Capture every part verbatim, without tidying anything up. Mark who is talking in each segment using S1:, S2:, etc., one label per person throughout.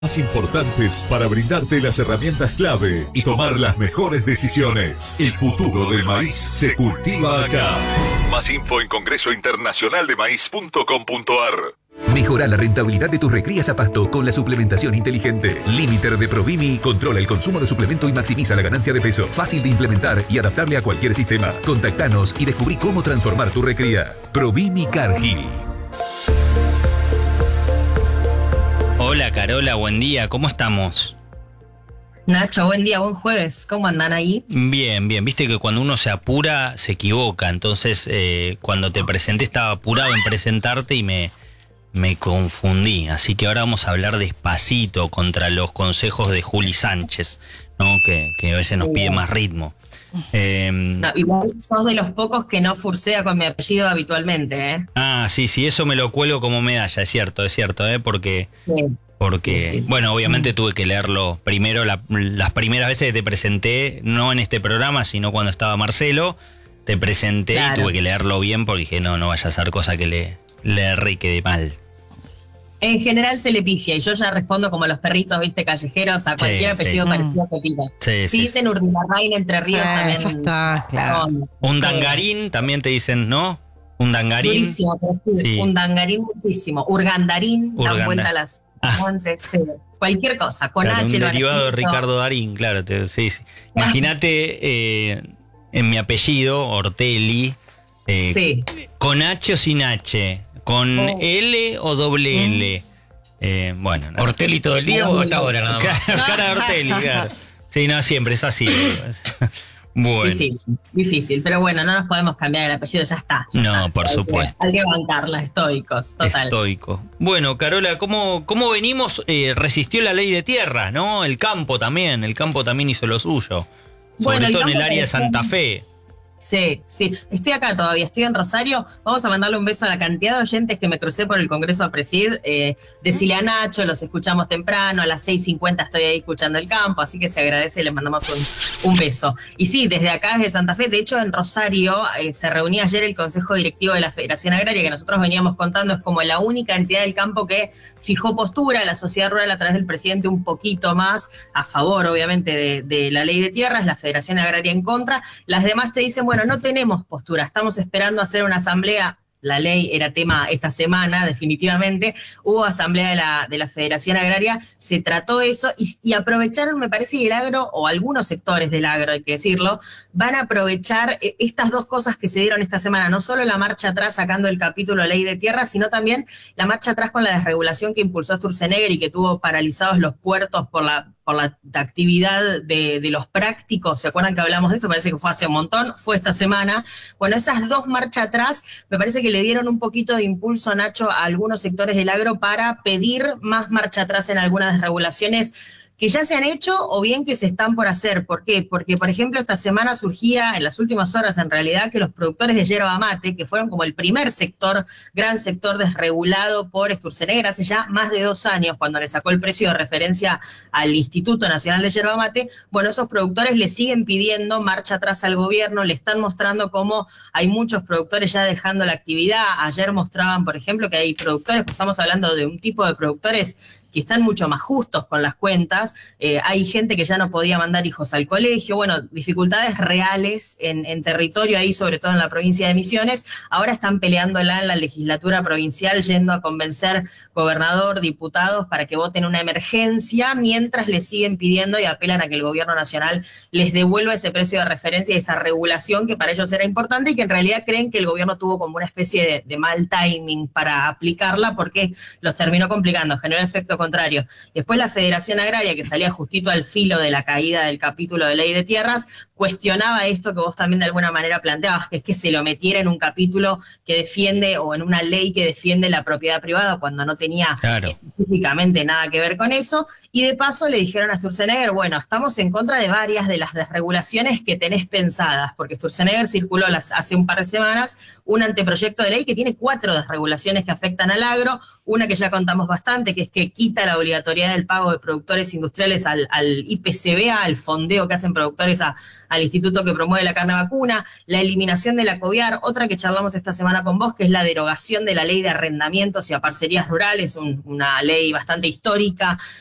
S1: más importantes para brindarte las herramientas clave y tomar las mejores decisiones. El futuro del maíz se cultiva acá. Más info en congreso internacional de maíz punto com punto a r.
S2: Mejora la rentabilidad de tus recrías a pasto con la suplementación inteligente. Limiter de Provimi controla el consumo de suplemento y maximiza la ganancia de peso. Fácil de implementar y adaptable a cualquier sistema. Contactanos y descubrí cómo transformar tu recría. Provimi Cargill.
S3: Hola Carola, buen día, ¿cómo estamos?
S4: Nacho, buen día, buen jueves, ¿cómo andan ahí?
S3: Bien, bien, viste que cuando uno se apura se equivoca, entonces eh, cuando te presenté estaba apurado en presentarte y me, me confundí, así que ahora vamos a hablar despacito contra los consejos de Juli Sánchez, ¿no? que, que a veces nos pide más ritmo. Eh,
S4: no, igual sos de los pocos que no fursea con mi apellido habitualmente, ¿eh?
S3: Ah, sí, sí, eso me lo cuelgo como medalla, es cierto, es cierto, ¿eh? Porque,
S4: sí.
S3: porque
S4: sí, sí, sí.
S3: bueno, obviamente tuve que leerlo primero, la, las primeras veces que te presenté, no en este programa, sino cuando estaba Marcelo, te presenté claro. Y tuve que leerlo bien porque dije, no, no vaya a ser cosa que le, le erre y quede mal.
S4: En general se le pifia y yo ya respondo como los perritos, viste, callejeros, a cualquier sí, apellido sí. parecido que pida.
S3: Sí,
S4: sí,
S3: sí.
S4: dicen Urdinarrain, Entre Ríos
S5: ah,
S4: también.
S5: Ya está, claro.
S4: No,
S3: un dangarín también te dicen, ¿no? Un dangarín.
S4: Durísimo, pero sí, sí. Un dangarín muchísimo. Urgandarín,
S3: Urganda.
S4: Dan vuelta las antes, sí. Cualquier cosa, con
S3: claro,
S4: H.
S3: Un derivado de Ricardo Darín, claro, te, sí, sí. Imagínate eh, en mi apellido, Ortelli, eh,
S4: sí.
S3: con H o sin H. ¿Con oh. L o doble L? Eh, bueno.
S5: No. ¿Ortelli todo el día o hasta ahora nada más?
S3: Cara, cara de Ortelli, claro. Sí, no, siempre es así. Bueno.
S4: Difícil, difícil, pero bueno, no nos podemos cambiar el apellido, ya está. Ya
S3: no,
S4: está.
S3: por
S4: hay
S3: supuesto.
S4: Que, hay que bancarla, estoicos, total.
S3: Estoico. Bueno, Carola, ¿cómo, cómo venimos? Eh, resistió la ley de tierra, ¿no? El campo también, el campo también hizo lo suyo.
S4: Bueno,
S3: Sobre todo en el área
S4: de
S3: de Santa Fe.
S4: Sí, sí. Estoy acá todavía, estoy en Rosario. Vamos a mandarle un beso a la cantidad de oyentes que me crucé por el Congreso a Presid. Eh, decile a Nacho, los escuchamos temprano, a las seis cincuenta estoy ahí escuchando el campo, así que se agradece y les mandamos un, un beso. Y sí, desde acá, desde Santa Fe, de hecho en Rosario eh, se reunía ayer el Consejo Directivo de la Federación Agraria, que nosotros veníamos contando, es como la única entidad del campo que fijó postura, la sociedad rural a través del presidente un poquito más a favor, obviamente, de, de la ley de tierras, la Federación Agraria en contra. Las demás te dicen, bueno, no tenemos postura, estamos esperando hacer una asamblea. La ley era tema esta semana, definitivamente. Hubo asamblea de la, de la Federación Agraria, se trató eso y, y aprovecharon, me parece, que el agro, o algunos sectores del agro, hay que decirlo, van a aprovechar estas dos cosas que se dieron esta semana. No solo la marcha atrás sacando el capítulo Ley de Tierra, sino también la marcha atrás con la desregulación que impulsó Sturzenegger y que tuvo paralizados los puertos por la por la actividad de, de los prácticos. ¿Se acuerdan que hablamos de esto? Parece que fue hace un montón, fue esta semana. Bueno, esas dos marchas atrás me parece que le dieron un poquito de impulso, Nacho, a algunos sectores del agro para pedir más marcha atrás en algunas desregulaciones que ya se han hecho o bien que se están por hacer. ¿Por qué? Porque, por ejemplo, esta semana surgía, en las últimas horas en realidad, que los productores de yerba mate, que fueron como el primer sector, gran sector desregulado por Sturzenegger hace ya más de dos años, cuando le sacó el precio de referencia al Instituto Nacional de Yerba Mate, bueno, esos productores le siguen pidiendo marcha atrás al gobierno, le están mostrando cómo hay muchos productores ya dejando la actividad. Ayer mostraban, por ejemplo, que hay productores, pues estamos hablando de un tipo de productores que están mucho más justos con las cuentas, eh, hay gente que ya no podía mandar hijos al colegio, bueno, dificultades reales en, en territorio ahí, sobre todo en la provincia de Misiones. Ahora están peleándola en la legislatura provincial, yendo a convencer gobernador, diputados para que voten una emergencia, mientras le siguen pidiendo y apelan a que el gobierno nacional les devuelva ese precio de referencia y esa regulación que para ellos era importante y que en realidad creen que el gobierno tuvo como una especie de, de mal timing para aplicarla porque los terminó complicando, generó efecto contrario. Después la Federación Agraria, que salía justito al filo de la caída del capítulo de Ley de Tierras, cuestionaba esto que vos también de alguna manera planteabas, que es que se lo metiera en un capítulo que defiende o en una ley que defiende la propiedad privada cuando no tenía
S3: claro.
S4: específicamente nada que ver con eso. Y de paso le dijeron a Sturzenegger, bueno, estamos en contra de varias de las desregulaciones que tenés pensadas, porque Sturzenegger circuló las, hace un par de semanas un anteproyecto de ley que tiene cuatro desregulaciones que afectan al agro, una que ya contamos bastante, que es que quita la obligatoriedad del pago de productores industriales al, al I P C B A, al fondeo que hacen productores a, al instituto que promueve la carne vacuna, la eliminación de la COVIAR, otra que charlamos esta semana con vos, que es la derogación de la ley de arrendamientos y a parcerías rurales, un, una ley bastante histórica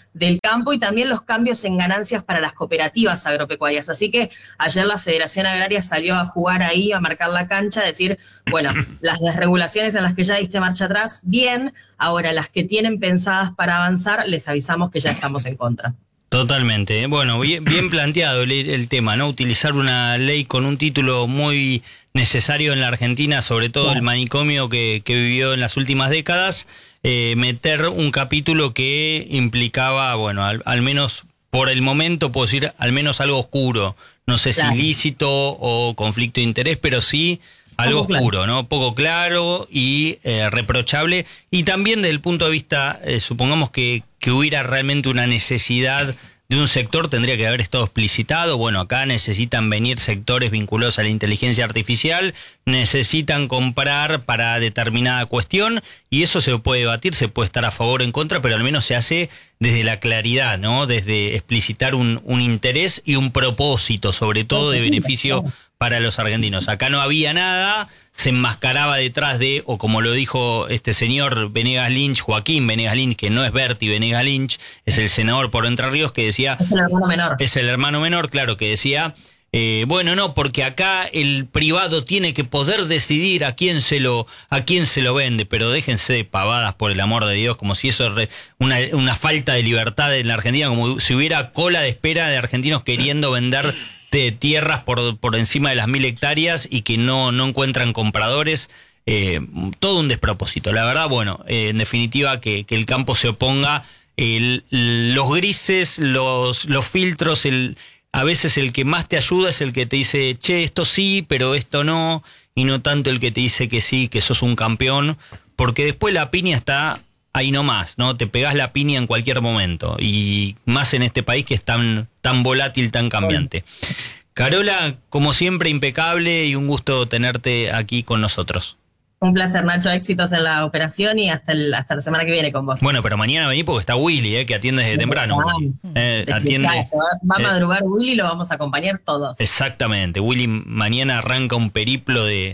S4: del campo y también los cambios en ganancias para las cooperativas agropecuarias. Así que ayer la Federación Agraria salió a jugar ahí, a marcar la cancha, a decir, bueno, las desregulaciones en las que ya diste marcha atrás, bien, ahora las que tienen pensadas para avanzar, les avisamos que ya estamos en contra.
S3: Totalmente. Bueno, bien, bien planteado el, el tema, ¿no? Utilizar una ley con un título muy necesario en la Argentina, sobre todo el manicomio que, que vivió en las últimas décadas, eh, meter un capítulo que implicaba, bueno, al, al menos por el momento, puedo decir, al menos algo oscuro. No sé si
S4: claro.
S3: ilícito o conflicto de interés, pero sí algo
S4: Poco
S3: oscuro,
S4: claro.
S3: ¿no? Poco claro y eh, reprochable. Y también desde el punto de vista, eh, supongamos que, que hubiera realmente una necesidad de un sector, tendría que haber estado explicitado. Bueno, acá necesitan venir sectores vinculados a la inteligencia artificial, necesitan comprar para determinada cuestión, y eso se puede debatir, se puede estar a favor o en contra, pero al menos se hace desde la claridad, ¿no? Desde explicitar un, un interés y un propósito, sobre todo de beneficio para los argentinos. Acá no había nada, se enmascaraba detrás de, o como lo dijo este señor Venegas Lynch, Joaquín Venegas Lynch, que no es Berti Venegas Lynch, es el senador por Entre Ríos, que decía...
S4: Es el hermano menor.
S3: Es el hermano menor, claro, que decía... Eh, bueno, no, porque acá el privado tiene que poder decidir a quién se lo a quién se lo vende, pero déjense de pavadas, por el amor de Dios, como si eso es una, una falta de libertad en la Argentina, como si hubiera cola de espera de argentinos queriendo vender de tierras por, por encima de las mil hectáreas y que no, no encuentran compradores. Eh, todo un despropósito. La verdad, bueno, eh, en definitiva que, que el campo se oponga, el, los grises, los, los filtros, el... A veces el que más te ayuda es el que te dice, che, esto sí, pero esto no, y no tanto el que te dice que sí, que sos un campeón, porque después la piña está ahí nomás, ¿no? Te pegás la piña en cualquier momento, y más en este país que es tan, tan volátil, tan cambiante. Carola, como siempre, impecable y un gusto tenerte aquí con nosotros.
S4: Un placer, Nacho, éxitos en la operación y hasta, el, hasta la semana que viene con vos.
S3: Bueno, pero mañana vení porque está Willy, eh, que atiende desde temprano. Willy. Eh, atiende,
S4: Se va, va a
S3: eh,
S4: madrugar Willy, lo vamos a acompañar todos.
S3: Exactamente, Willy mañana arranca un periplo de,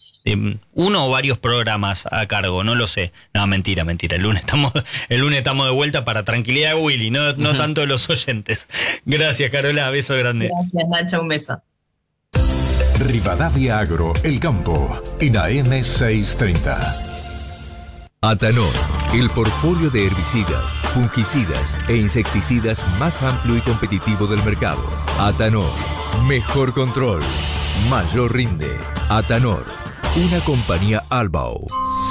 S3: de uno o varios programas a cargo, no lo sé. No, mentira, mentira, el lunes estamos, el lunes estamos de vuelta para tranquilidad de Willy, no, no tanto de los oyentes. Gracias, Carola, beso grande.
S4: Gracias, Nacho, un beso.
S6: Rivadavia Agro, El Campo, en A M seiscientos treinta.
S2: Atanor, el portfolio de herbicidas, fungicidas e insecticidas más amplio y competitivo del mercado. Atanor, mejor control, mayor rinde. Atanor, una compañía Albao.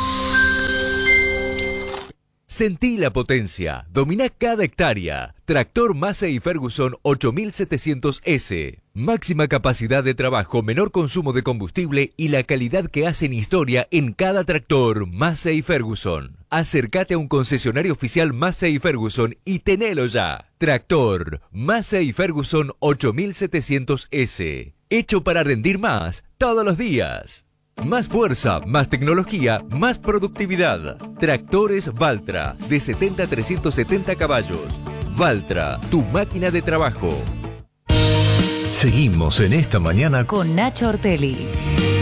S2: Sentí la potencia, domina cada hectárea. Tractor Massey Ferguson ocho mil setecientos ese. Máxima capacidad de trabajo, menor consumo de combustible y la calidad que hacen historia en cada tractor Massey Ferguson. Acércate a un concesionario oficial Massey Ferguson y tenelo ya. Tractor Massey Ferguson ocho mil setecientos ese. Hecho para rendir más todos los días. Más fuerza, más tecnología, más productividad. Tractores Valtra, de setenta a trescientos setenta caballos. Valtra, tu máquina de trabajo.
S6: Seguimos en esta mañana
S7: con Nacho Ortelli.